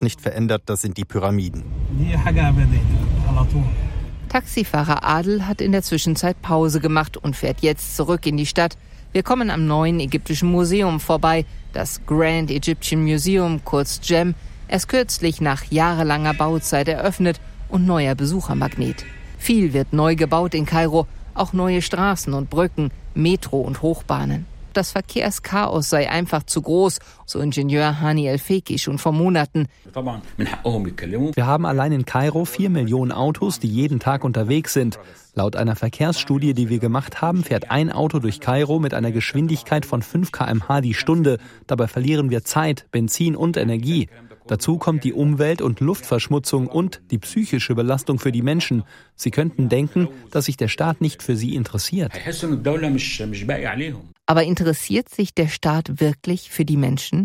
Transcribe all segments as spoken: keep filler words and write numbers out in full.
nicht verändert, das sind die Pyramiden. Taxifahrer Adel hat in der Zwischenzeit Pause gemacht und fährt jetzt zurück in die Stadt. Wir kommen am neuen ägyptischen Museum vorbei, das Grand Egyptian Museum, kurz G E M, erst kürzlich nach jahrelanger Bauzeit eröffnet und neuer Besuchermagnet. Viel wird neu gebaut in Kairo, auch neue Straßen und Brücken, Metro und Hochbahnen. Das Verkehrschaos sei einfach zu groß, so Ingenieur Hani El-Feki schon vor Monaten. Wir haben allein in Kairo vier Millionen Autos, die jeden Tag unterwegs sind. Laut einer Verkehrsstudie, die wir gemacht haben, fährt ein Auto durch Kairo mit einer Geschwindigkeit von fünf Kilometer pro Stunde die Stunde. Dabei verlieren wir Zeit, Benzin und Energie. Dazu kommt die Umwelt- und Luftverschmutzung und die psychische Belastung für die Menschen. Sie könnten denken, dass sich der Staat nicht für sie interessiert. Aber interessiert sich der Staat wirklich für die Menschen?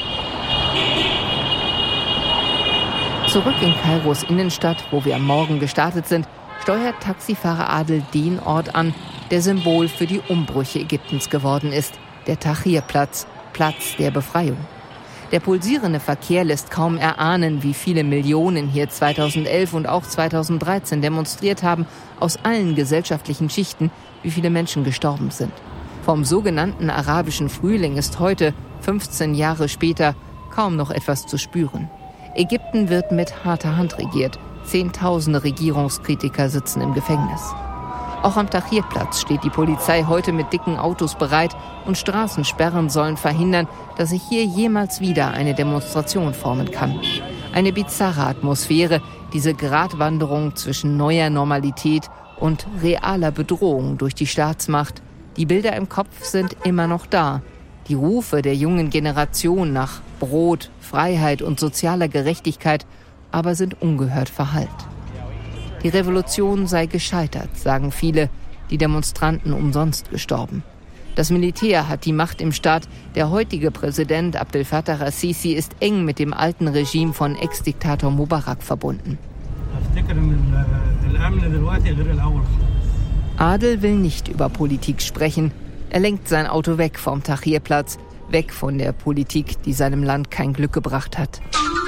Zurück in Kairos Innenstadt, wo wir am Morgen gestartet sind, steuert Taxifahrer Adel den Ort an, der Symbol für die Umbrüche Ägyptens geworden ist, der Tahrir-Platz, Platz der Befreiung. Der pulsierende Verkehr lässt kaum erahnen, wie viele Millionen hier zweitausendelf und auch zweitausenddreizehn demonstriert haben, aus allen gesellschaftlichen Schichten, wie viele Menschen gestorben sind. Vom sogenannten arabischen Frühling ist heute, fünfzehn Jahre später, kaum noch etwas zu spüren. Ägypten wird mit harter Hand regiert. Zehntausende Regierungskritiker sitzen im Gefängnis. Auch am Tahrir-Platz steht die Polizei heute mit dicken Autos bereit und Straßensperren sollen verhindern, dass sich hier jemals wieder eine Demonstration formen kann. Eine bizarre Atmosphäre, diese Gratwanderung zwischen neuer Normalität und realer Bedrohung durch die Staatsmacht. Die Bilder im Kopf sind immer noch da. Die Rufe der jungen Generation nach Brot, Freiheit und sozialer Gerechtigkeit aber sind ungehört verhallt. Die Revolution sei gescheitert, sagen viele, die Demonstranten umsonst gestorben. Das Militär hat die Macht im Staat. Der heutige Präsident Abdel Fattah al-Sisi ist eng mit dem alten Regime von Ex-Diktator Mubarak verbunden. Adel will nicht über Politik sprechen. Er lenkt sein Auto weg vom Tahrir-Platz, weg von der Politik, die seinem Land kein Glück gebracht hat.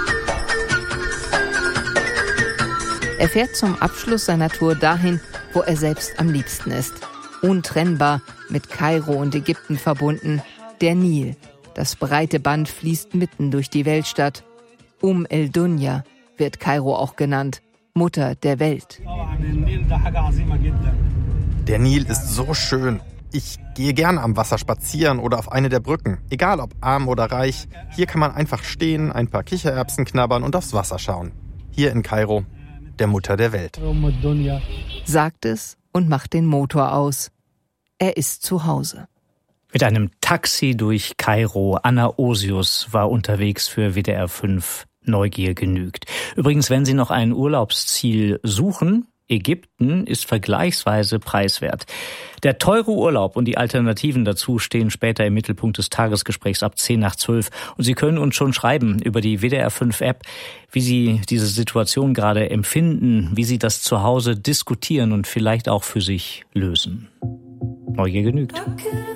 Er fährt zum Abschluss seiner Tour dahin, wo er selbst am liebsten ist. Untrennbar, mit Kairo und Ägypten verbunden, der Nil. Das breite Band fließt mitten durch die Weltstadt. Um el-Dunya wird Kairo auch genannt, Mutter der Welt. Der Nil ist so schön. Ich gehe gerne am Wasser spazieren oder auf eine der Brücken. Egal ob arm oder reich, hier kann man einfach stehen, ein paar Kichererbsen knabbern und aufs Wasser schauen. Hier in Kairo, der Mutter der Welt. Sagt es und macht den Motor aus. Er ist zu Hause. Mit einem Taxi durch Kairo. Anna Osius war unterwegs für W D R fünf. Neugier genügt. Übrigens, wenn Sie noch ein Urlaubsziel suchen, Ägypten ist vergleichsweise preiswert. Der teure Urlaub und die Alternativen dazu stehen später im Mittelpunkt des Tagesgesprächs ab zehn nach zwölf. Und Sie können uns schon schreiben über die W D R fünf App, wie Sie diese Situation gerade empfinden, wie Sie das zu Hause diskutieren und vielleicht auch für sich lösen. Neugier genügt.